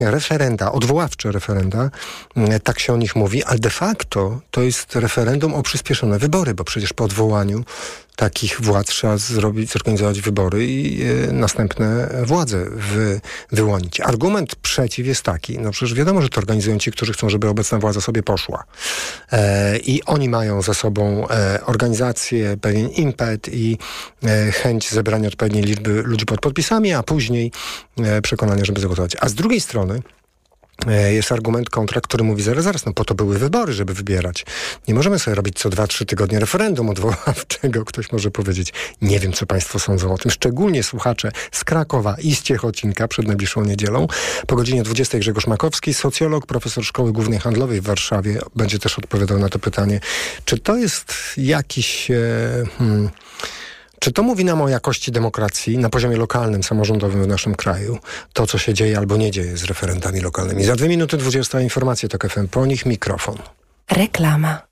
referenda, odwoławcze referenda, tak się o nich mówi, ale de facto to jest referendum o przyspieszone wybory, bo przecież po odwołaniu takich władz trzeba zorganizować wybory i następne władze wyłonić. Argument przeciw jest taki, no przecież wiadomo, że to organizują ci, którzy chcą, żeby obecna władza sobie poszła. I oni mają za sobą organizację, pewien impet i chęć zebrania odpowiedniej liczby ludzi pod podpisami, a później przekonanie, żeby zagłosować. A z drugiej strony jest argument kontra, który mówi zaraz, no po to były wybory, żeby wybierać. Nie możemy sobie robić co 2-3 tygodnie referendum odwoławczego. Ktoś może powiedzieć, nie wiem, co państwo sądzą o tym. Szczególnie słuchacze z Krakowa i z Ciechocinka przed najbliższą niedzielą. Po godzinie 20 Grzegorz Makowski, socjolog, profesor Szkoły Głównej Handlowej w Warszawie, będzie też odpowiadał na to pytanie, czy to jest jakiś... Czy to mówi nam o jakości demokracji na poziomie lokalnym, samorządowym w naszym kraju? To, co się dzieje albo nie dzieje z referendami lokalnymi. Za 2 minuty 20 informacje TOK FM, po nich mikrofon. Reklama.